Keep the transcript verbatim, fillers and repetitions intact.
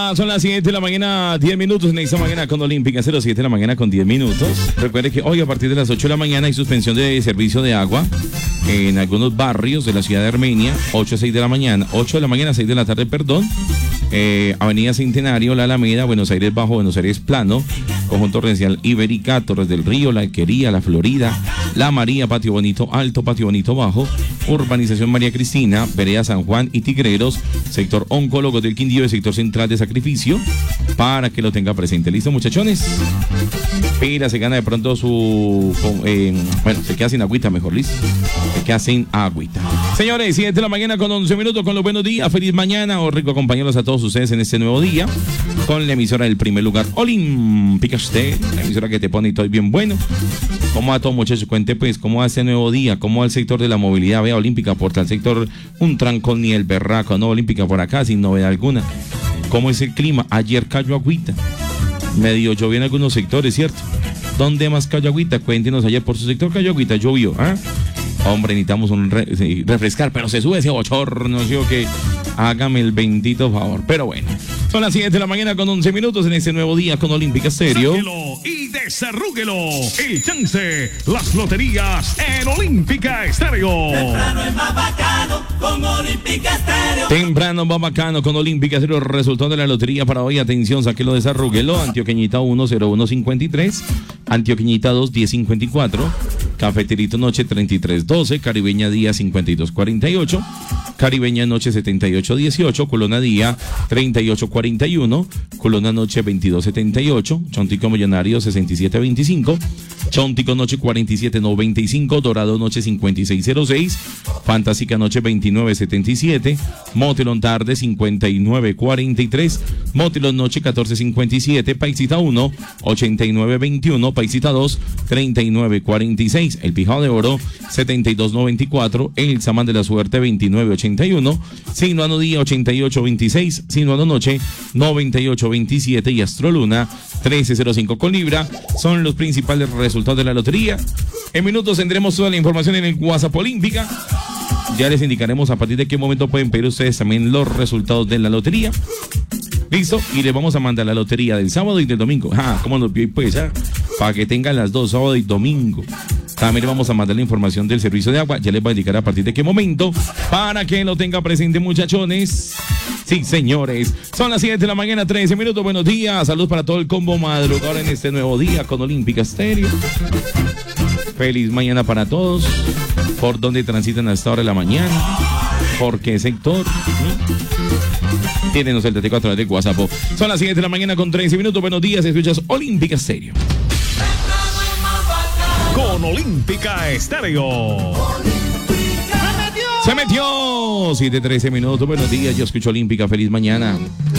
Son las siete de la mañana, diez minutos en esta mañana con Olímpica, cero siete de la mañana con diez minutos. Recuerde que hoy a partir de las ocho de la mañana hay suspensión de servicio de agua en algunos barrios de la ciudad de Armenia, ocho a seis de la mañana, ocho de la mañana a seis de la tarde, perdón. Eh, Avenida Centenario, La Alameda, Buenos Aires Bajo, Buenos Aires Plano, Conjunto Residencial Ibérica, Torres del Río, La Alquería, La Florida, La María, Patio Bonito Alto, Patio Bonito Bajo, Urbanización María Cristina, Vereda San Juan y Tigreros, sector Oncólogos del Quindío y sector central de Sacrificio, para que lo tenga presente. ¿Listo, muchachones? Pira se gana de pronto su... Eh, bueno, se queda sin agüita, mejor, listo. Se queda sin agüita. Señores, siete de la mañana con once minutos con los buenos días. Feliz mañana, o rico acompañarlos a todos ustedes en este nuevo día con la emisora del primer lugar, Olímpica Estéreo, la emisora que te pone todo bien bueno. ¿Cómo va todo, muchachos? Cuente pues, ¿cómo va este nuevo día? ¿Cómo va el sector de la movilidad? Vea, Olímpica por tal sector, un trancón ni el berraco, no, Olímpica por acá, sin novedad alguna. ¿Cómo es el clima? Ayer cayó agüita, medio llovió en algunos sectores, ¿cierto? ¿Dónde más cayó agüita? Cuéntenos, ayer por su sector cayó agüita, llovió, ¿ah? Hombre, necesitamos un re refrescar, pero se sube ese bochorno, ¿sí o qué? Hágame el bendito favor. Pero bueno, son las siete de la mañana con once minutos en este nuevo día con Olímpica Estéreo. Sáquelo y desarrúguelo. El chance, las loterías en Olímpica Estéreo. Temprano es más bacano con Olímpica Estéreo. Temprano va bacano con Olímpica Estéreo. Resultado de la lotería para hoy. Atención, sáquelo, desarrúguelo. Antioqueñita uno cero uno cincuenta y tres. Antioqueñita dos diez cincuenta y cuatro. Cafeterito Noche treinta y tres doce, Caribeña Día cincuenta y dos cuarenta y ocho, Caribeña Noche setenta y ocho dieciocho, Colona Día treinta y ocho cuarenta y uno, Colona Noche veintidós setenta y ocho, Chontico Millonario sesenta y siete veinticinco, Chontico Noche cuarenta y siete noventa y cinco, Dorado Noche cincuenta y seis cero seis, Fantástica Noche veintinueve setenta y siete, Motelón Tarde cincuenta y nueve cuarenta y tres, Motelón Noche catorce cincuenta y siete, Paisita uno ochenta y nueve veintiuno, Paisita dos treinta y nueve cuarenta y seis, El Pijao de Oro setenta y dos noventa y cuatro, El Samán de la Suerte veintinueve ochenta y uno, Sinuano Día ochenta y ocho veintiséis, Sinuano Noche noventa y ocho veintisiete y Astroluna trece cero cinco con Libra. Son los principales resultados de la lotería. En minutos tendremos toda la información en el WhatsApp Olímpica. Ya les indicaremos a partir de qué momento pueden pedir ustedes también los resultados de la lotería. Listo, y les vamos a mandar la lotería del sábado y del domingo. Ah, ¿cómo nos vio pues? Ah? Para que tengan las dos, sábado y domingo. También les vamos a mandar la información del servicio de agua. Ya les voy a indicar a partir de qué momento, para que lo tenga presente, muchachones. Sí, señores. Son las siete de la mañana, trece minutos. Buenos días. Saludos para todo el combo madrugador en este nuevo día con Olímpica Estéreo. Feliz mañana para todos. ¿Por dónde transitan a esta hora de la mañana? ¿Por qué sector? ¿Mm? Tínenos el treinta y cuatro de WhatsApp. Son las siete de la mañana con trece minutos. Buenos días. Escuchas Olímpica Estéreo. Con Olímpica Estéreo. Se metió. siete trece minutos. Buenos días. Yo escucho Olímpica. Feliz mañana.